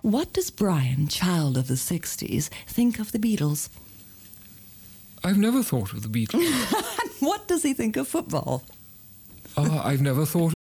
What does Brian, child of the 60s, think of the Beatles? I've never thought of the Beatles. What does he think of football? I've never thought